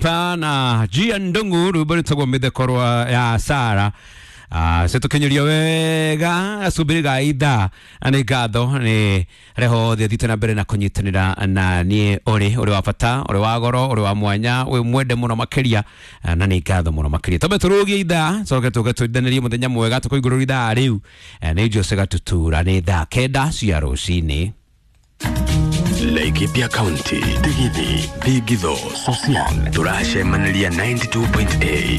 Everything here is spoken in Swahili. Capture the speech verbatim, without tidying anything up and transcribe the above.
Hapa na Gia Ndungu rubani tagwa mithekorwa ya Sara. Ah, seto kenyerio wega asubiriga ida ani gatho ni reho thi thitana mbere na kunyitanira na nie ori ori wa bata ori wa goro ori wa mwanya we mwende muno makiria na ni gatho muno makiria tobe turugie ida soke tuge tudanirie muthenya mwega tukoiguru ida riu ni Jose gatutura ni tha kenda cia rucini. Laikipia County, Tigidi, Thigitho, Social, Turashe Manalia ninety-two point eight.